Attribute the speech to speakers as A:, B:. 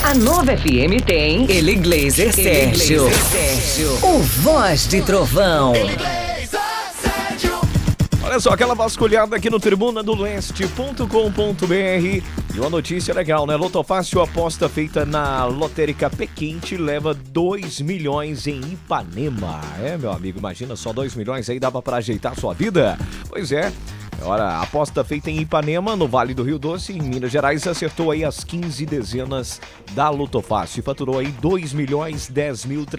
A: A Nova FM tem Ele Glazer Sérgio. O Voz de Trovão.
B: Olha só, aquela vasculhada aqui no tribunadoleste.com.br. E uma notícia legal, né? Lotofácil, aposta feita na lotérica Pequim te leva 2 milhões em Ipanema. É, meu amigo, imagina só 2 milhões aí, dava pra ajeitar a sua vida? Pois é. Ora, aposta feita em Ipanema, no Vale do Rio Doce, em Minas Gerais, acertou aí as 15 dezenas da Lotofácil e faturou aí 2 milhões 10 mil